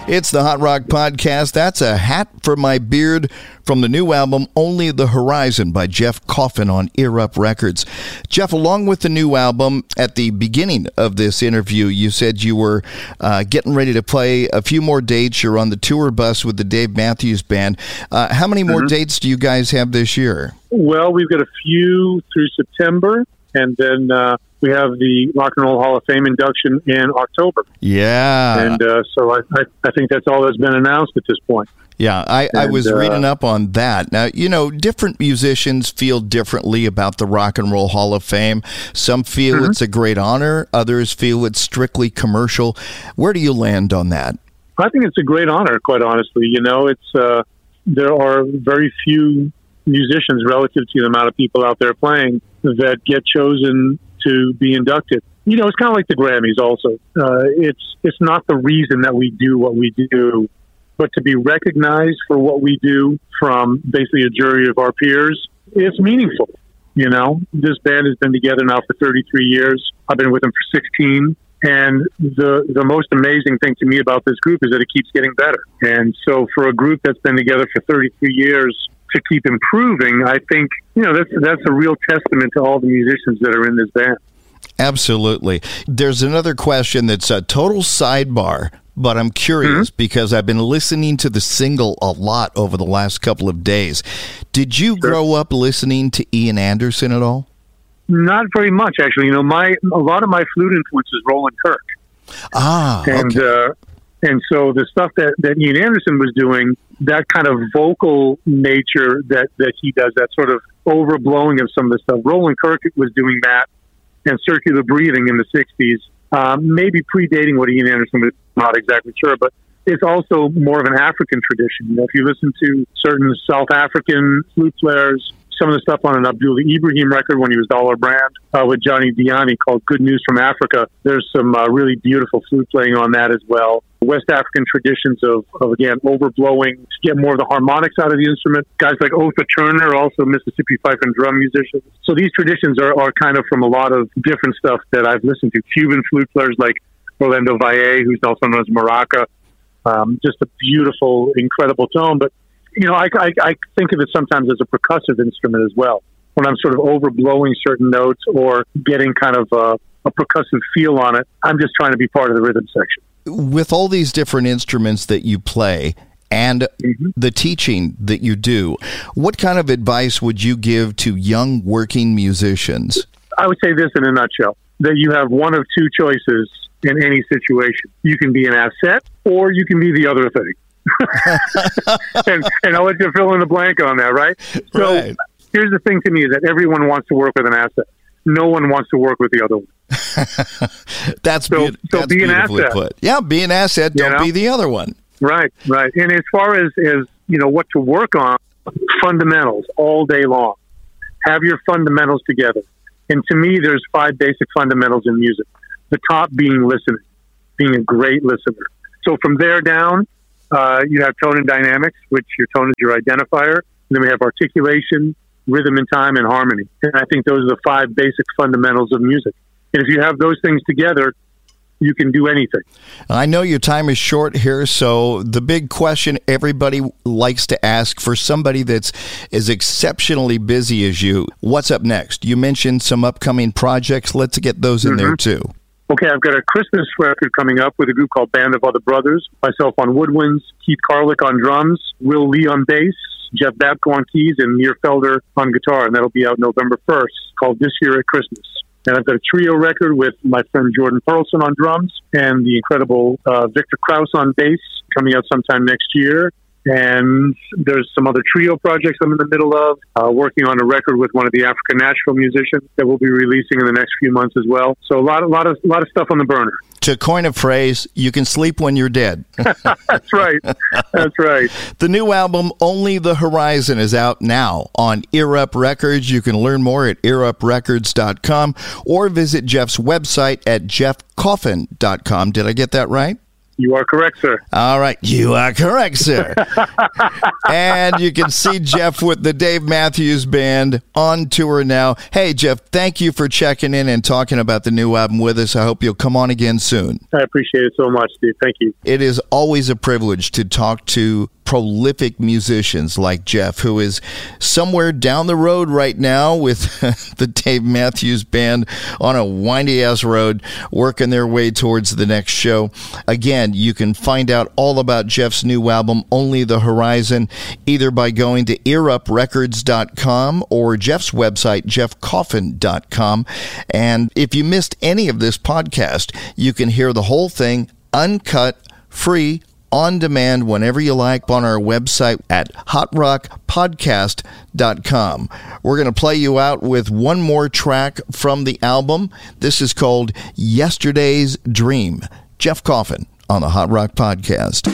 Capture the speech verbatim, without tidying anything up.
It's the Hot Rock Podcast. That's A Hat for My Beard from the new album, Only the Horizon by Jeff Coffin on Erupt Records. Jeff, along with the new album, at the beginning of this interview, you said you were uh, getting ready to play a few more dates. You're on the tour bus with the Dave Matthews Band. Uh, how many more mm-hmm. dates do you guys have this year? Well, we've got a few through September, and then uh, we have the Rock and Roll Hall of Fame induction in October. Yeah. And uh, so I, I, I think that's all that's been announced at this point. Yeah, I, and, I was uh, reading up on that. Now, you know, different musicians feel differently about the Rock and Roll Hall of Fame. Some feel mm-hmm. it's a great honor. Others feel it's strictly commercial. Where do you land on that? I think it's a great honor, quite honestly. You know, it's uh, there are very few musicians relative to the amount of people out there playing that get chosen to be inducted. You know, it's kind of like the Grammys also. Uh, it's it's not the reason that we do what we do, but to be recognized for what we do from basically a jury of our peers, it's meaningful. You know, this band has been together now for thirty-three years. I've been with them for sixteen. And the the most amazing thing to me about this group is that it keeps getting better. And so for a group that's been together for thirty-three years to keep improving, I think, you know, that's, that's a real testament to all the musicians that are in this band. Absolutely. There's another question that's a total sidebar, but I'm curious mm-hmm. because I've been listening to the single a lot over the last couple of days. Did you sure. grow up listening to Ian Anderson at all? Not very much, actually. You know, my a lot of my flute influence is Roland Kirk. Ah, and okay. uh, and so the stuff that, that Ian Anderson was doing, that kind of vocal nature that, that he does, that sort of overblowing of some of the stuff. Roland Kirk was doing that, and circular breathing in the sixties, um, maybe predating what Ian Anderson was. Not exactly sure, but it's also more of an African tradition. You know, if you listen to certain South African flute players, some of the stuff on an Abdullah Ibrahim record when he was Dollar Brand uh, with Johnny Diani called Good News from Africa. There's some uh, really beautiful flute playing on that as well. West African traditions of, of, again, overblowing to get more of the harmonics out of the instrument. Guys like Otha Turner, also Mississippi fife and drum musicians. So these traditions are, are kind of from a lot of different stuff that I've listened to. Cuban flute players like Orlando Valle, who's also known as Maraca. Um, just a beautiful, incredible tone. But you know, I, I, I think of it sometimes as a percussive instrument as well. When I'm sort of overblowing certain notes or getting kind of a, a percussive feel on it, I'm just trying to be part of the rhythm section. With all these different instruments that you play and mm-hmm. the teaching that you do, what kind of advice would you give to young working musicians? I would say this in a nutshell, that you have one of two choices in any situation. You can be an asset or you can be the other thing. and, and I'll let you fill in the blank on that, right? So right. Here's the thing to me, is that everyone wants to work with an asset. No one wants to work with the other one. that's so, be- so that's be an beautifully asset. put. Yeah, be an asset, don't you know? Be the other one. Right, right. And as far as, as, you know, what to work on, fundamentals all day long. Have your fundamentals together. And to me, there's five basic fundamentals in music. The top being listening, being a great listener. So from there down, Uh, you have tone and dynamics, which your tone is your identifier. And then we have articulation, rhythm and time, and harmony. And I think those are the five basic fundamentals of music. And if you have those things together, you can do anything. I know your time is short here, so the big question everybody likes to ask for somebody that's as exceptionally busy as you, what's up next? You mentioned some upcoming projects. Let's get those in mm-hmm. there, too. Okay, I've got a Christmas record coming up with a group called Band of Other Brothers. Myself on woodwinds, Keith Carlick on drums, Will Lee on bass, Jeff Babko on keys, and Nir Felder on guitar. And that'll be out November first, called This Year at Christmas. And I've got a trio record with my friend Jordan Perlson on drums and the incredible uh, Victor Krause on bass, coming out sometime next year. And there's some other trio projects I'm in the middle of, uh, working on a record with one of the African Nashville musicians that we'll be releasing in the next few months as well. So a lot, a lot of, a lot of stuff on the burner. To coin a phrase, you can sleep when you're dead. That's right. That's right. The new album, Only the Horizon, is out now on Erupt Records. You can learn more at erupt records dot com or visit Jeff's website at jeff coffin dot com. Did I get that right? You are correct, sir. All right. You are correct, sir. And you can see Jeff with the Dave Matthews Band on tour now. Hey, Jeff, thank you for checking in and talking about the new album with us. I hope you'll come on again soon. I appreciate it so much, Steve. Thank you. It is always a privilege to talk to prolific musicians like Jeff, who is somewhere down the road right now with the Dave Matthews Band on a windy-ass road, working their way towards the next show. Again, you can find out all about Jeff's new album, Only the Horizon, either by going to ear up records dot com or Jeff's website, jeff coffin dot com. And if you missed any of this podcast, you can hear the whole thing uncut, free, on demand whenever you like on our website at hot rock podcast dot com. We're going to play you out with one more track from the album. This is called Yesterday's Dream. Jeff Coffin on the Hot Rock Podcast.